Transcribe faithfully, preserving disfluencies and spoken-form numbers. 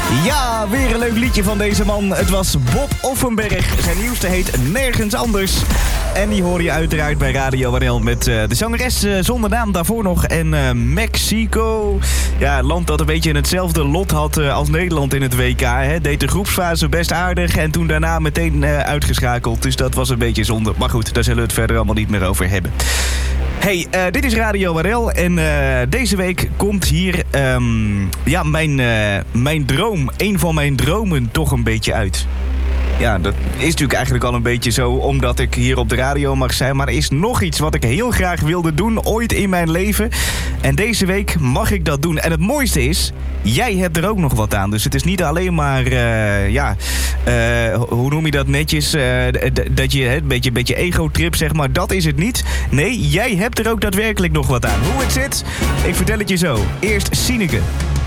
Ja, weer een leuk liedje van deze man. Het was Bob Offenberg. Zijn nieuwste heet Nergens Anders. En die hoor je uiteraard bij Radio W N L met uh, de zangeres uh, zonder naam daarvoor nog. En uh, Mexico. Ja, een land dat een beetje hetzelfde lot had uh, als Nederland in het W K. Hè. Deed de groepsfase best aardig en toen daarna meteen uh, uitgeschakeld. Dus dat was een beetje zonde. Maar goed, daar zullen we het verder allemaal niet meer over hebben. Hey, uh, dit is Radio W N L en uh, deze week komt hier um, ja, mijn, uh, mijn droom, een van mijn dromen toch een beetje uit. Ja, dat is natuurlijk eigenlijk al een beetje zo omdat ik hier op de radio mag zijn. Maar er is nog iets wat ik heel graag wilde doen ooit in mijn leven. En deze week mag ik dat doen. En het mooiste is, jij hebt er ook nog wat aan. Dus het is niet alleen maar, uh, ja, uh, hoe noem je dat netjes? Uh, d- dat je, een beetje, beetje ego-trip, zeg maar. Dat is het niet. Nee, jij hebt er ook daadwerkelijk nog wat aan. Hoe het zit, ik vertel het je zo. Eerst Sineke.